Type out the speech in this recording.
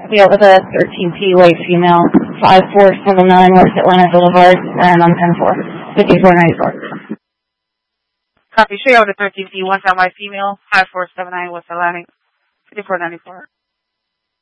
Yeah, with a 13P white female, 5479 West Atlanta Boulevard, and I'm 10-4, 5494. Copy. Show you with a 13P, one-time white female, 5479 West Atlanta, 5494.